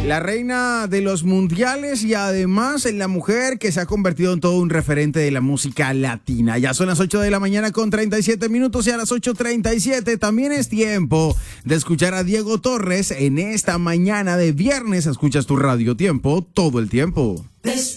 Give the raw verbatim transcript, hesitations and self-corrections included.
La reina de los mundiales y además en la mujer que se ha convertido en todo un referente de la música latina. Ya son las ocho de la mañana con treinta y siete minutos y a las ocho treinta y siete también es tiempo de escuchar a Diego Torres en esta mañana de viernes. Escuchas tu Radio Tiempo todo el tiempo. Despertar.